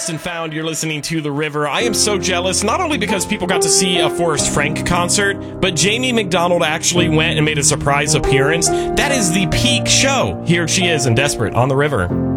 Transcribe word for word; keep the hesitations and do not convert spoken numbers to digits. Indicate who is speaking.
Speaker 1: Lost and Found. You're listening to The River. I am so jealous, not only because people got to see a Forrest Frank concert, but Jamie McDonald actually went and made a surprise appearance. That is the peak show. Here she is in Desperate on The River.